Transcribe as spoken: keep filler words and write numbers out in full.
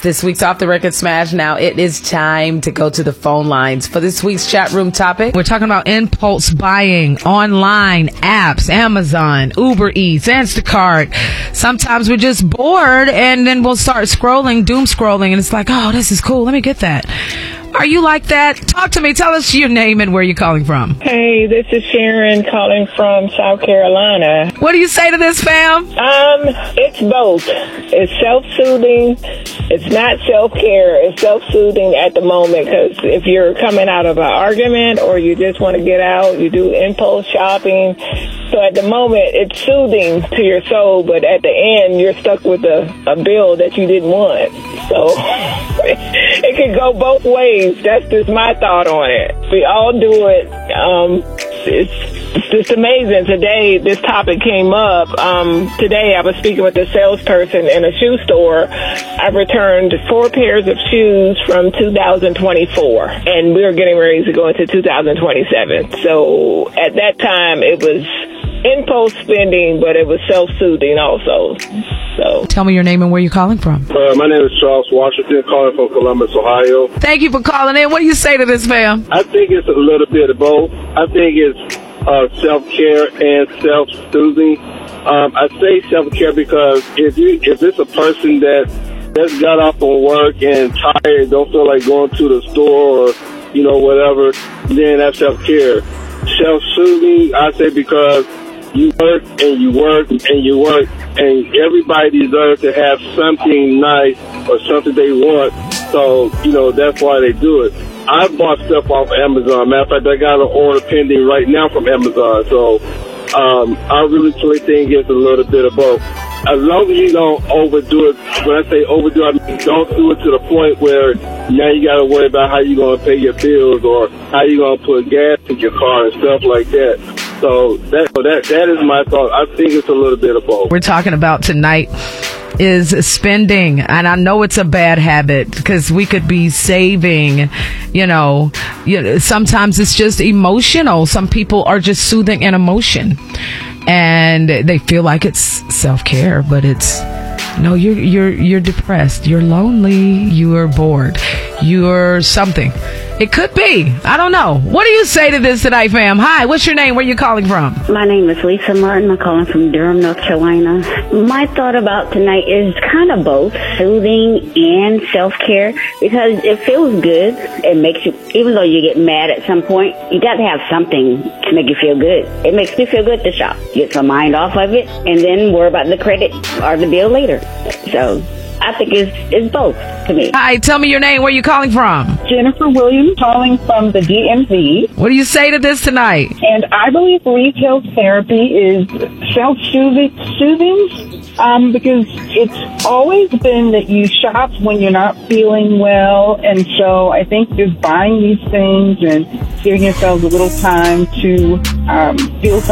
this week's Off the Record Smash. Now it is time to go to the phone lines for this week's chat room topic. We're talking about impulse buying, online apps, Amazon, Uber Eats, Instacart. Sometimes we're just bored and then we'll start scrolling, doom scrolling, and it's like, oh, this is cool. Let me get that. Are you like that? Talk to me. Tell us your name and where you're calling from. Hey, this is Sharon calling from South Carolina. What do you say to this, fam? Um, it's both. It's self-soothing. It's not self-care. It's self-soothing at the moment, because if you're coming out of an argument or you just want to get out, you do impulse shopping. So at the moment, it's soothing to your soul, but at the end, you're stuck with a, a bill that you didn't want. So it could go both ways. That's just my thought on it. We all do it. Um, it's, it's just amazing. Today, this topic came up. Um, today, I was speaking with a salesperson in a shoe store. I returned four pairs of shoes from two thousand twenty-four, and we were getting ready to go into two thousand twenty-seven. So at that time, it was impulse spending, but it was self-soothing also. So, tell me your name and where you're calling from. Uh, my name is Charles Washington, calling from Columbus, Ohio. Thank you for calling in. What do you say to this, fam? I think it's a little bit of both. I think it's uh, self-care and self-soothing. Um, I say self-care because if you if it's a person that just got off from work and tired, don't feel like going to the store or, you know, whatever, then that's self-care. Self-soothing, I say, because you work and you work and you work, and everybody deserves to have something nice or something they want. So, you know, that's why they do it. I bought stuff off of Amazon. Matter of fact, I got an order pending right now from Amazon. So um, I really truly think it's a little bit of both. As long as you don't overdo it, when I say overdo it, I mean don't do it to the point where now you got to worry about how you're going to pay your bills or how you're going to put gas in your car and stuff like that. So that, so that that is my thought. I think it's a little bit of both. We're talking about tonight is spending, and I know it's a bad habit because we could be saving, you know, you know, sometimes it's just emotional. Some people are just soothing an emotion and they feel like it's self-care, but it's no, you're you're you're depressed, you're lonely, you are bored, you're something. It could be. I don't know. What do you say to this tonight, fam? Hi, what's your name? Where you calling from? My name is Lisa Martin. I'm calling from Durham, North Carolina. My thought about tonight is kind of both soothing and self-care, because it feels good. It makes you, even though you get mad at some point, you got to have something to make you feel good. It makes me feel good to shop. Get my mind off of it and then worry about the credit or the bill later. So I think it's, it's both to me. Hi, tell me your name. Where you calling from? Jennifer Williams, calling from the D M V. What do you say to this tonight? And I believe retail therapy is self-soothing, soothing, um, because it's always been that you shop when you're not feeling well. And so I think just buying these things and giving yourselves a little time to um, feel